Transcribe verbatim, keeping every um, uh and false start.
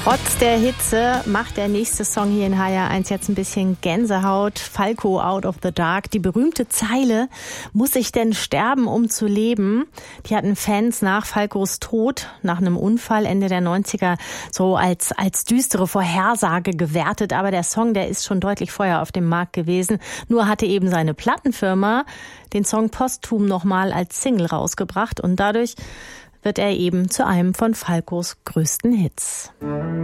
Trotz der Hitze macht der nächste Song hier in H R eins jetzt ein bisschen Gänsehaut. Falco, Out of the Dark. Die berühmte Zeile, muss ich denn sterben, um zu leben? Die hatten Fans nach Falcos Tod, nach einem Unfall Ende der neunziger, so als, als düstere Vorhersage gewertet. Aber der Song, der ist schon deutlich vorher auf dem Markt gewesen. Nur hatte eben seine Plattenfirma den Song posthum nochmal als Single rausgebracht. Und dadurch wird er eben zu einem von Falcos größten Hits.